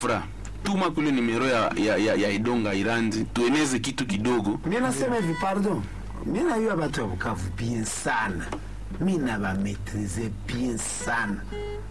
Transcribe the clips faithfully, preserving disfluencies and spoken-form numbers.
Fra, tuma kule numero ya ya, ya, ya Idonga Irandi tueneze kitu kidogo. Mimi nasema hivi, pardon. Mimi na yeye watu wa Bukavu bien sana. Mimi na ba maîtriser bien sana.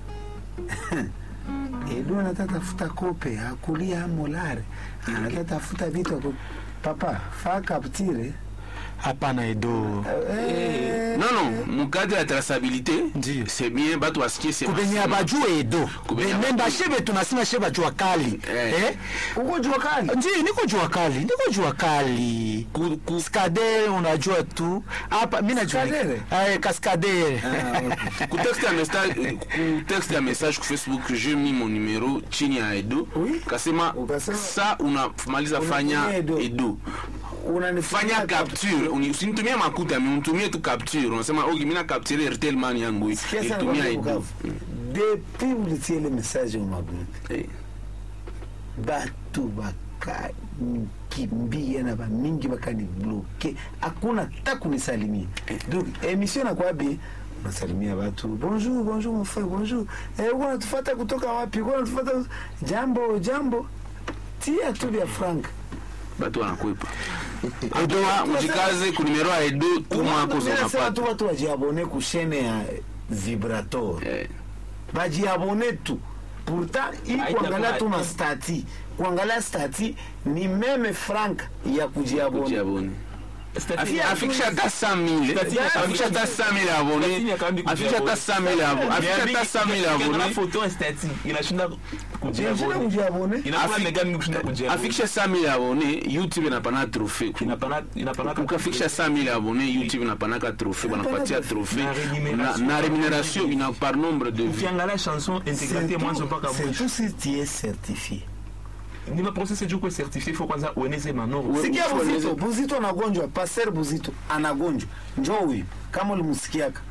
Edo anatafuta kope, akulia molare. Anatafuta vitu papa, fa capture. Hapana Edo. Eh, Non non, mukadre ya traçabilité, c'est bien batu wasikie c'est kubenya bajue Edo. Kubenya Memba shebe tunasema sheba jua kali. Eh. Eh? uko jua kali. Ndio niko jua kali, niko jua kali. Ku, ku Skadere unajua tu. Hapa mimi najua. Skadere? Eh, Kaskadere. Ku texte ya message, ku texte ya message ku Facebook, j'ai mis mon numéro chini ya Edo. Oui. Kasema Ukasema- sa unamaliza fanya Unatumia Edo. Edo. Unanifanya Fanya capture, usinitumie makuta, mimi unitumie tu capture. Unasema okay, mimi na capture airtel money yangu. Nitumia Edo. Depuis ulitie le message au mabute. Eh. Batu baka kimbia na ba mingi bakani bloquer. Hakuna hata kunisalimia. Donc émission na kwa bi unasalimia watu. Bonjour, bonjour mon frère, bonjour. Eh, uko unatufuata kutoka wapi? Uko unatufuata jambo, jambo. Tia tu vya frank. Batu wanakwepa. Edo mjikaze ku numero ya Edo tuma ko za Sasa mapata. watu wajiabone ku chaîne ya Vibrator. Eh. Bajiabone tu. Pourtant hii kuangalia tu na stati. Kuangalia stati ni meme frank ya kujiabone. Kujiabone. Afi- Afisha hata cent mille. Afisha hata cent mille abonnés. Afisha hata cent mille abonnés. Afisha hata cent mille abonnés. Foto estati inashinda Unashinda kujiabone. kujiabone. Inakuwa legani kushinda kujiabone. Afikisha cent mille abonnés, YouTube inapana trophée. Inapana inapana Ukafikisha cent mille abonnés, YouTube inapanaka trophée, wanapatia trophée. Na na rémunération ina par nombre de vues. ukiangalia chanson intégrité mwanzo mpaka C'est mwisho. tout si tu es certifié. Ni ma process juu kwa certifié faut kwanza ueneze manoro. Sikia Ueneze- Buzito, Buzito anagonjwa, Pasteur Buzito anagonjwa. Njoo huyu kama ulimsikiaka.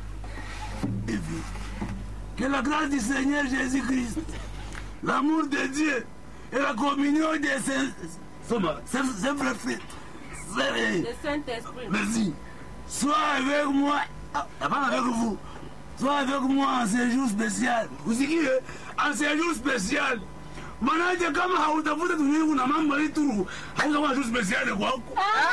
Que la grâce du Seigneur Jésus-Christ, l'amour de Dieu et la communion de ses ses frères, Le Saint-Esprit. merci, soit avec moi, ah, pas avec vous, soit avec moi en séjour spécial. Vous savez, en séjour spécial, manake kama hautafuta dunia kuna mambo yetu hautakuwa séjour spécial kwako.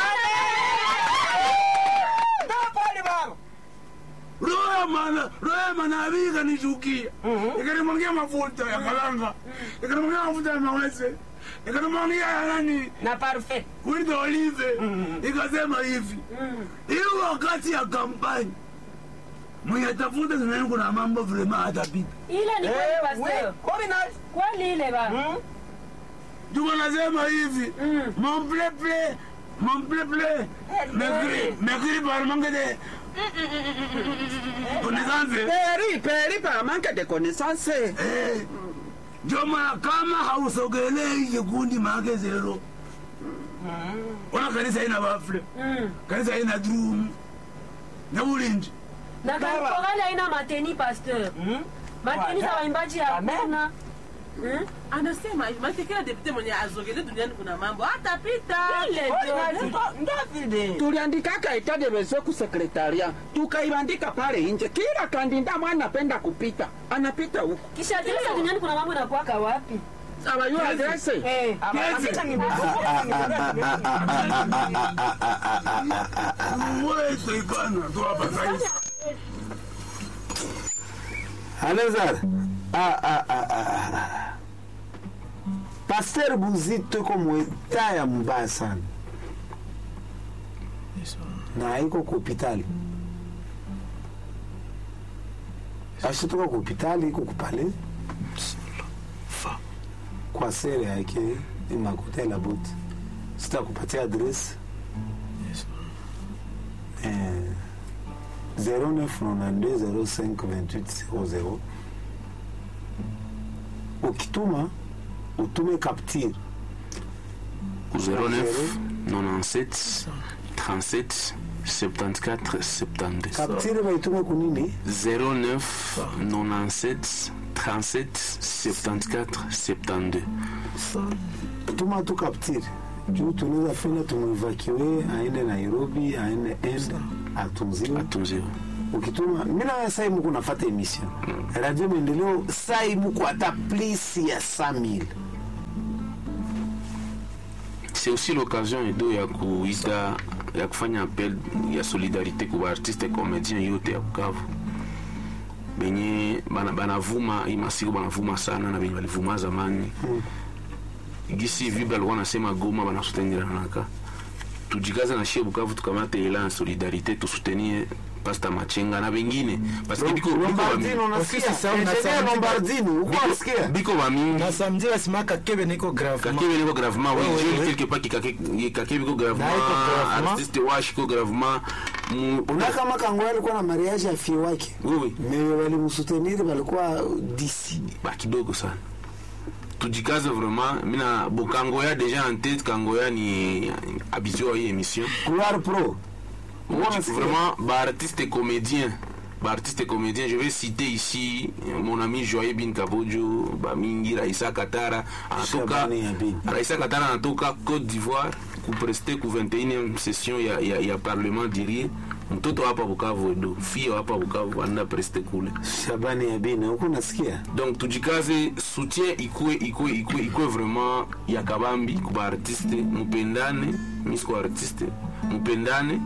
Roho ya mana, roho ya manabii kanichukia. Ikanimwagia mafuta ya kalanga. Ikanimwagia mafuta ya mawese. Ikanimwagia ya nani? Na parfait. Huile de olive. Ikasema hivi. Hiyo wakati ya kampani. Mwenye tafuta tunaenda kuna mambo vraiment hatapita. Ile ni kweli pasteur. Kweli ile ba. Juma nasema hivi. Mon blé blé. Mon blé blé. Mekri, mekri par manque de connaissance. Peri, peri par manque de connaissance. Eh, Joma kama hausogelei kikundi maake zero. Ona kanisa ina wafle. Kanisa ina drum. Na ulinzi. Na kanisa haina mateni pasteur. Mateni za waimbaji hakuna. Anasema matikio depute mwenye azogele duniani kuna mambo hatapita. Ile Tuliandikaka etat de besoin ku secretariat. Tukaibandika pale nje. Kila kandida mwana anapenda kupita. Anapita huko. kisha adresa duniani kuna mambo inakuwaka wapi? Abayo adresse. Eh. Mwe tuikana tu hapa sasa. Alezar. Ah ah ah ah. Pasteur Buzito iko mweta ya mbaya sana. Na iko kwa hospitali. Ashitoka kwa hospitali iko kupale. Kwa sere yake imakuta la bote. Sitakupatia adresse. Eh, zéro neuf neuf deux zéro cinq vingt-huit zéro zéro. Ukituma utume capture zéro neuf quatre-vingt-dix-sept trente-sept soixante-quatorze soixante-deux. capture baitume kunini zéro neuf quatre-vingt-dix-sept trente-sept soixante-quatorze soixante-deux. tuma tu capture juu tunaweza fanya tumevacue aende Nairobi aende Ende atunziwe Atunziwe. ukituma mimi na sai mko nafuata emission radio Maendeleo sai mko hata please ya cent mille c'est aussi l'occasion edo ya kuita ya kufanya appel ya solidarité kwa artiste comédien yote ya Bukavu benye bana banavuma hii masiku banavuma sana na benye walivuma zamani mm. Gisi vibe alikuwa anasema Goma banasutenira naka tujikaza na shie Bukavu tukamate elan solidarité tusoutenir Pasta Machenga na bengine parce que biko Lombardino unasikia sasa Lombardino uko unasikia biko ba mingi na samedi asimaka kebe niko gravement kebe niko gravement oui je quelque part qui kake biko gravement artiste wash ko gravement unaka makango alikuwa na mariage ya fie wake oui oui mais walimsutenir walikuwa d'ici ba kidogo sana tujikaze vraiment mina bokango ya déjà en tête kango ya ni habitué à hii émission Couloir Pro. Moi, vraiment, bah, artiste comédien. Bah, artiste comédien, je vais citer ici mon ami Joye Bin Kabodjo, bah, Mingi, Raissa Katara. En tout cas, Raissa Katara, en tout cas, Côte d'Ivoire, pour prester pour vingt et unième session, il y a, y a Parlement d'Iri. Mtoto hapa Bukavu edo, fio hapa Bukavu anda preste kule. Shabani Abina, uko nasikia? Donc tujikaze soutien ikue ikue ikue ikue vraiment ya kabambi kwa artiste, mupendane, misko artiste, mupendane.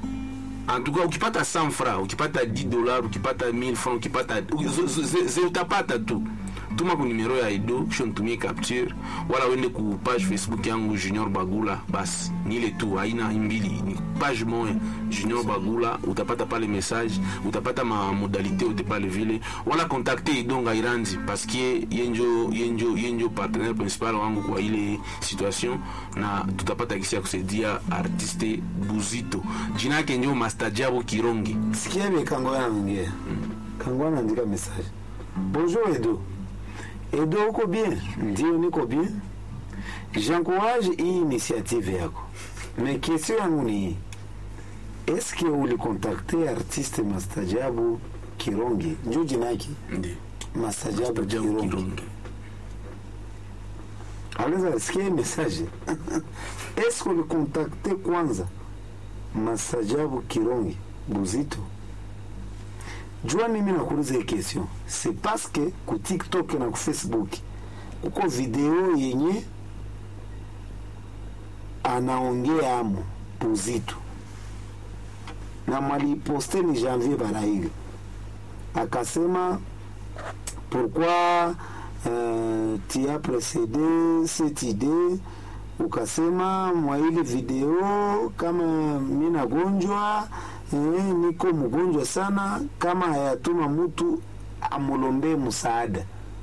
En tout cas, ukipata cent francs, ukipata dix dollars, ukipata mille francs, ukipata ze utapata tu. Tuma ku numero ya Edo, kisha nitumie capture, wala wende ku page Facebook yangu Junior Bagula, basi ni ile tu, haina mbili, ni page moja Junior Bagula, utapata pale message, utapata ma modalité uta pale vile, wala contacter Edo Ngairandi parce que yenjo yenjo yenjo partenaire principal wangu kwa ile situation na tutapata kisi ya kusaidia artiste Buzito. Jina yake ndio Master Jabo Kirongi. Sikia be Kangwana anaongea. Kangwana anaandika message. Bonjour Edo. Edo uko bien? Ndio niko bien. J'encourage hii initiative yako. Mais question yangu ni est-ce que ulikontakte artiste Master Jabo Kirongi? Ndio jina yake? Ndio. Master Jabo Kirongi. Aliza sikia message. Est-ce que ulikontakte kwanza Master Jabo Kirongi Buzito? Jua mimi nakuuliza hii question. C'est parce que ku TikTok na ku Facebook uko video yenye anaongea amo Buzito. Na mali poste ni Janvier Baraiga. Akasema pourquoi euh, tu as précédé cette idée ukasema mwa ile video kama mimi nagonjwa eh, niko mgonjwa sana kama hayatuma mtu amulombe msaada.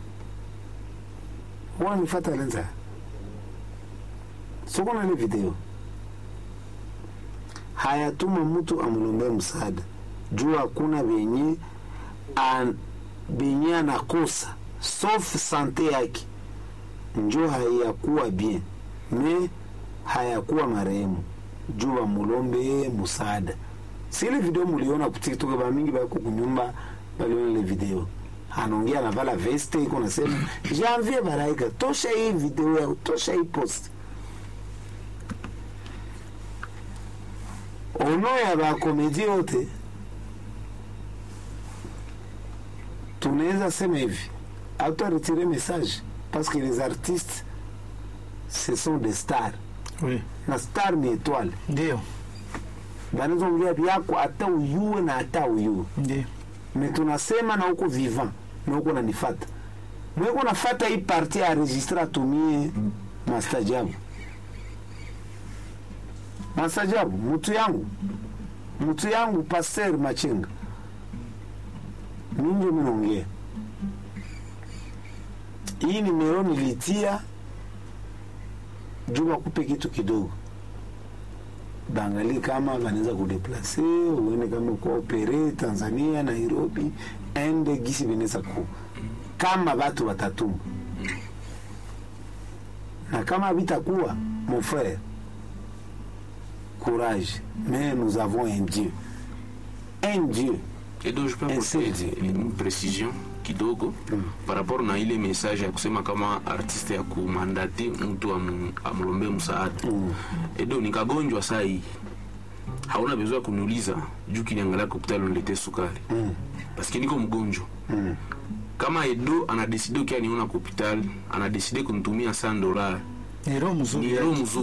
Wanifuata lenza. Soko na ile video. Hayatuma mtu amulombe msaada. Jua hakuna benye an benye anakosa sauf sante yake. Njoo hayakuwa bien. Me hayakuwa marehemu. Jua mulombe msaada. Si ile video muliona ku TikTok ba mingi bako kunyumba baliona ile video. Anaongea na vala veste iko nasema Janvier Baraiga tosha hii video ya tosha hii post. Ono ya ba komedi yote tunaweza sema hivi. Auto retirer message parce que les artistes ce sont des stars. Oui. Na star ni étoile. Ndio. Banazo ongea byako hata uyue na hata uyue. Ndio. Mais tunasema na uko vivant, na uko nanifata. Mweko nafata hii partie a registre atumie Master Jabo. Master Jabo, mtu yangu. Mtu yangu Pasteur Machenga. Mimi ndio mnaongea. Hii nimero nilitia juba kupe kitu kidogo. Bangali kama wanaweza kudeplace, uone kama koopere Tanzania, Nairobi, ende gisi beneza ku. Kama watu watatuma. Na kama bitakuwa, mon frère, courage. Mais nous avons un Dieu. Un Dieu. Et donc je peux apporter une précision kidogo mm. par rapport na ile message ya kusema kama artiste ya kumandate mtu amlombe msaada mm. Edo nikagonjwa saa hii hauna besoin kuniuliza juu kiniangalia hospitali nilete sukari mm. parce que niko mgonjwa mm. Kama Edo anadecide kia niona hospitali anadecide kunitumia cent dollars ni roho mzuri ni roho mzuri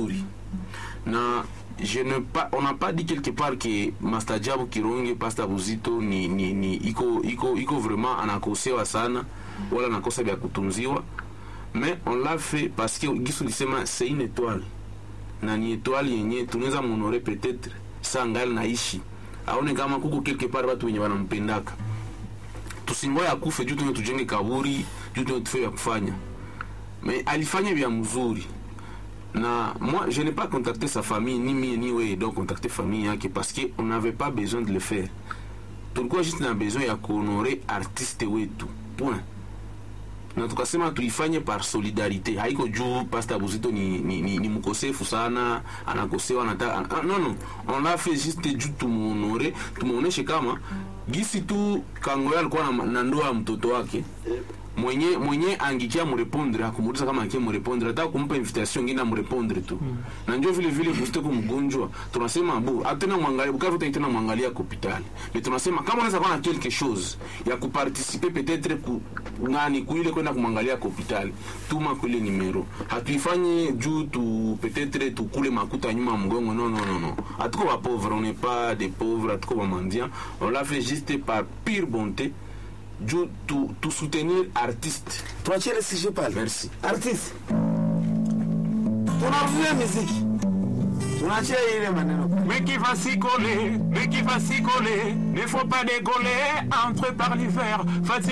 na je ne pas, on n'a pas dit quelque part que Master Jabu Kironge Pastor Buzito ni, ni, ni iko, iko, iko vraiment anakosewa sana wala anakosa vya kutunziwa, mais on l'a fait parce que gisu lisema c'est une étoile na ni étoile yenye tunaweza monore peut-être saa ngali naishi aone kama kuko quelque part watu wenye wanampendaka. Tusingoya akufe juu tunye tujenge kaburi juu tunye tufanye kufanya, mais alifanya vya mzuri. Na moi je n'ai pas contacté sa famille ni mie ni wewe donc contacter famille yake parce que on n'avait pas besoin de le faire. Tulikuwa juste na besoin ya kuhonorer artiste wetu point, na tukasema tuifanye par solidarité. Haiko juu Pastor Buzito ni, ni, ni, ni mkosefu sana anakosewa nata an, non non, on l'a fait juste juu tumuhonorer, tumuoneshe kama gisi tu Kangoya alikuwa na, na ndoa mtoto wake mwenye mwenye angikia mrepondre akumuuliza kama angikia mrepondre hata kumpa invitation ngine mrepondre tu mm. Na njoo vile vile kusiteko mgonjwa tunasema bu atena mwangalia bukavu tena mwangalia hospitali, mais tunasema kama unaweza kuwa na quelque chose ya kuparticiper peut-être ku ngani kuile kwenda kumwangalia hospitali, tuma kule numero. Hatuifanye juu tu peut-être tukule makuta nyuma mgongo, non non non non, atuko ba pauvre, on n'est pas des pauvres, atuko ba mendiants, on l'a fait juste par pure bonté. Tout, tout, tout soutenir artiste. Toi tu es si je parle. Merci. Artiste. Tunavuia muziki. Tunachia ile maneno. Mais qui va s'y coller, mais qui va s'y coller. Ne faut pas dégoler, entre par l'hiver.